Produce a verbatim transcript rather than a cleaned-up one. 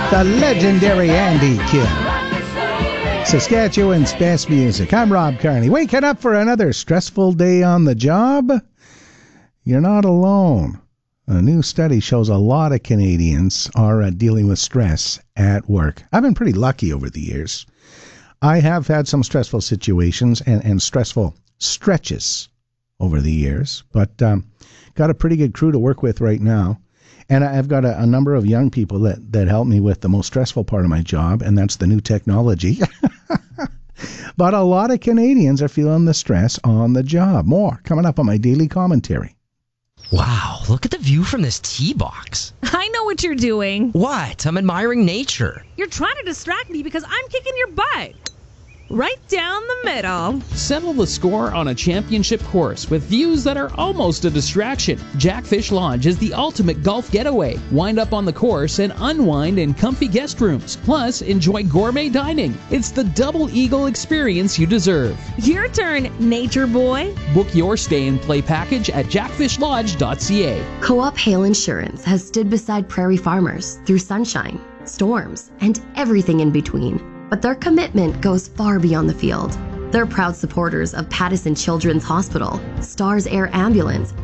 The legendary Andy Kim. Saskatchewan's best music. I'm Rob Carney. Waking up for another stressful day on the job? You're not alone. A new study shows a lot of Canadians are uh, dealing with stress at work. I've been pretty lucky over the years. I have had some stressful situations and, and stressful stretches over the years, but um, got a pretty good crew to work with right now. And I've got a, a number of young people that, that help me with the most stressful part of my job, and that's the new technology. But a lot of Canadians are feeling the stress on the job. More coming up on my daily commentary. Wow, look at the view from this tee box. I know what you're doing. What? I'm admiring nature. You're trying to distract me because I'm kicking your butt. Right down the middle. Settle the score on a championship course with views that are almost a distraction. Jackfish Lodge is the ultimate golf getaway. Wind up on the course and unwind in comfy guest rooms. Plus, enjoy gourmet dining. It's the double eagle experience you deserve. Your turn, nature boy. Book your stay and play package at jackfish lodge dot c a. Co-op Hail Insurance has stood beside prairie farmers through sunshine, storms, and everything in between. But their commitment goes far beyond the field. They're proud supporters of Pattison Children's Hospital, Stars Air Ambulance,